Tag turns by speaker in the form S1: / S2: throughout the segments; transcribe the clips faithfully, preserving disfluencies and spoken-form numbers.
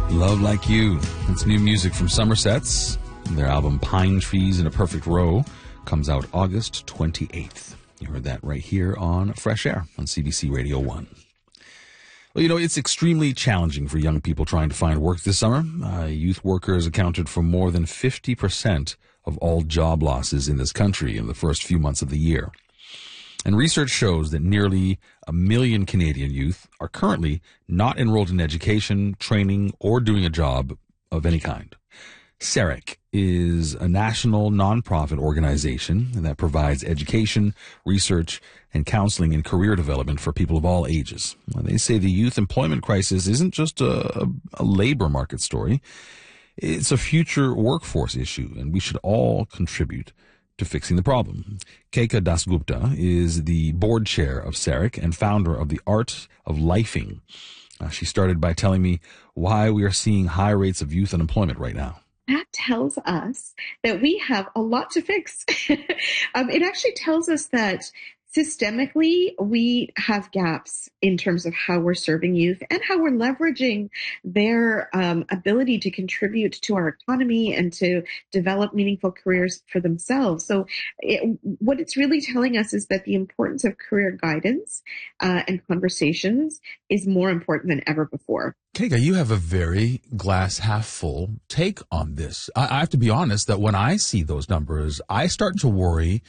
S1: Love Like You. It's new music from Somersets. Their album Pine Trees in a Perfect Row comes out August twenty-eighth. You heard that right here on Fresh Air on C B C Radio one. Well, you know, it's extremely challenging for young people trying to find work this summer. Uh, youth workers accounted for more than fifty percent of all job losses in this country in the first few months of the year. And research shows that nearly a million Canadian youth are currently not enrolled in education, training, or doing a job of any kind. C E R I C is a national nonprofit organization that provides education, research, and counseling and career development for people of all ages. They say the youth employment crisis isn't just a, a labor market story. It's a future workforce issue, and we should all contribute to fixing the problem. Keika Dasgupta is the board chair of C E R I C and founder of the Art of Lifing. Uh, she started by telling me why we are seeing high rates of youth unemployment right now.
S2: That tells us that we have a lot to fix. um, it actually tells us that systemically, we have gaps in terms of how we're serving youth and how we're leveraging their um, ability to contribute to our economy and to develop meaningful careers for themselves. So it, what it's really telling us is that the importance of career guidance uh, and conversations is more important than ever before.
S3: Keika, you have a very glass half full take on this. I, I have to be honest that when I see those numbers, I start to worry,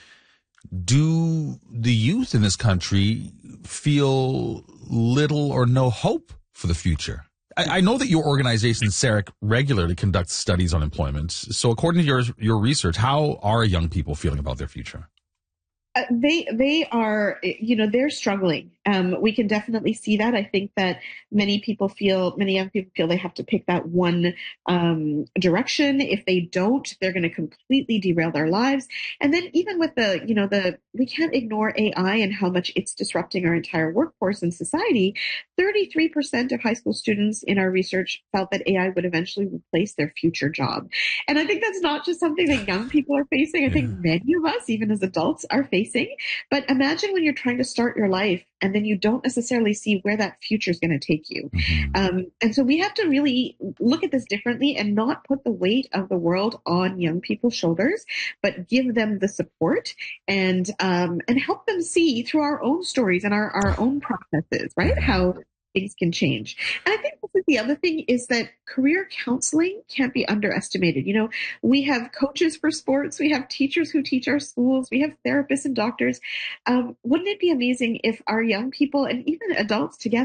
S3: do the youth in this country feel little or no hope for the future? I, I know that your organization, C E R I C, regularly conducts studies on employment. So according to your, your research, how are young people feeling about their future?
S2: Uh, they they are, you know, they're struggling. Um, we can definitely see that. I think that many people feel, many young people feel they have to pick that one um, direction. If they don't, they're going to completely derail their lives. And then even with the, you know, the, we can't ignore A I and how much it's disrupting our entire workforce and society. thirty-three percent of high school students in our research felt that A I would eventually replace their future job. And I think that's not just something that young people are facing. I
S3: Yeah.
S2: think many of us, even as adults, are facing. But imagine when you're trying to start your life and then you don't necessarily see where that future is going to take you.
S3: Mm-hmm.
S2: Um, and so we have to really look at this differently and not put the weight of the world on young people's shoulders, but give them the support and um, and help them see through our own stories and our, our own processes, right? How things can change. And I think this is the other thing is that career counseling can't be underestimated. You know, we have coaches for sports, we have teachers who teach our schools, we have therapists and doctors. Um, wouldn't it be amazing if our young people and even adults together